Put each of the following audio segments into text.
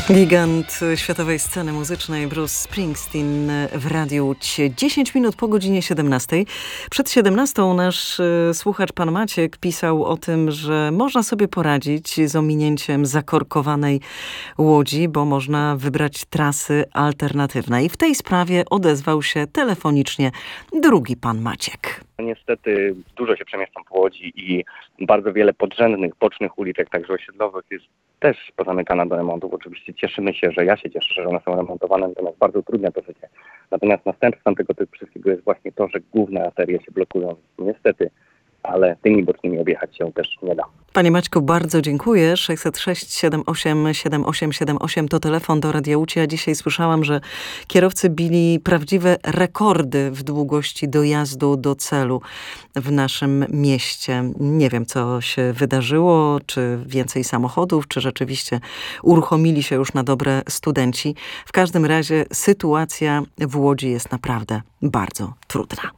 Gigant światowej sceny muzycznej Bruce Springsteen w Radiu Łódź. 10 minut po godzinie 17. Przed 17 nasz słuchacz pan Maciek pisał o tym, że można sobie poradzić z ominięciem zakorkowanej Łodzi, bo można wybrać trasy alternatywne. I w tej sprawie odezwał się telefonicznie drugi pan Maciek. Niestety dużo się przemieszczam po Łodzi i bardzo wiele podrzędnych, bocznych uliczek, także osiedlowych jest też pozamykana do remontów. Oczywiście cieszymy się, ja się cieszę, że one są remontowane, natomiast bardzo utrudnia to życie. Natomiast następstwem tego wszystkiego jest właśnie to, że główne arterie się blokują. Niestety, ale tymi bocznymi objechać się też nie da. Panie Maćku, bardzo dziękuję. 606 78 7878 to telefon do Radia Łódź. Ja dzisiaj słyszałam, że kierowcy bili prawdziwe rekordy w długości dojazdu do celu w naszym mieście. Nie wiem, co się wydarzyło, czy więcej samochodów, czy rzeczywiście uruchomili się już na dobre studenci. W każdym razie sytuacja w Łodzi jest naprawdę bardzo trudna.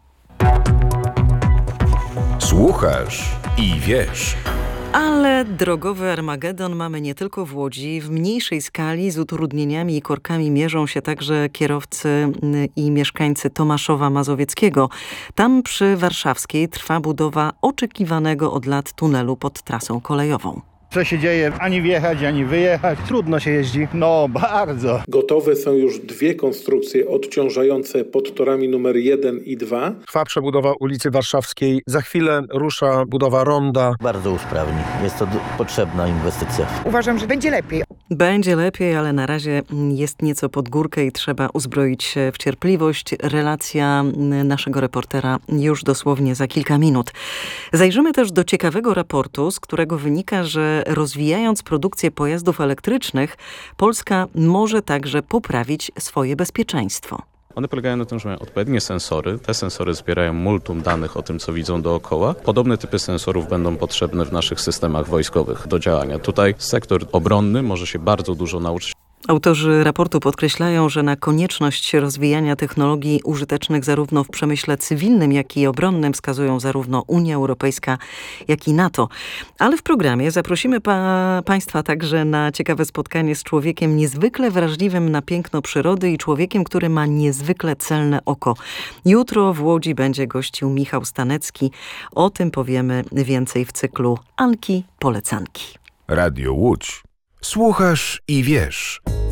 Słuchasz i wiesz. Ale drogowy Armagedon mamy nie tylko w Łodzi. W mniejszej skali z utrudnieniami i korkami mierzą się także kierowcy i mieszkańcy Tomaszowa Mazowieckiego. Tam przy Warszawskiej trwa budowa oczekiwanego od lat tunelu pod trasą kolejową. Co się dzieje? Ani wjechać, ani wyjechać. Trudno się jeździ. No, bardzo. Gotowe są już dwie konstrukcje odciążające pod torami numer 1 i 2. Trwa przebudowa ulicy Warszawskiej. Za chwilę rusza budowa ronda. Bardzo usprawni. Jest to potrzebna inwestycja. Uważam, że będzie lepiej. Będzie lepiej, ale na razie jest nieco pod górkę i trzeba uzbroić się w cierpliwość. Relacja naszego reportera już dosłownie za kilka minut. Zajrzymy też do ciekawego raportu, z którego wynika, że rozwijając produkcję pojazdów elektrycznych, Polska może także poprawić swoje bezpieczeństwo. One polegają na tym, że mają odpowiednie sensory. Te sensory zbierają multum danych o tym, co widzą dookoła. Podobne typy sensorów będą potrzebne w naszych systemach wojskowych do działania. Tutaj sektor obronny może się bardzo dużo nauczyć. Autorzy raportu podkreślają, że na konieczność rozwijania technologii użytecznych zarówno w przemyśle cywilnym, jak i obronnym wskazują zarówno Unia Europejska, jak i NATO. Ale w programie zaprosimy Państwa także na ciekawe spotkanie z człowiekiem niezwykle wrażliwym na piękno przyrody i człowiekiem, który ma niezwykle celne oko. Jutro w Łodzi będzie gościł Michał Stanecki. O tym powiemy więcej w cyklu Anki Polecanki. Radio Łódź. Słuchasz i wiesz.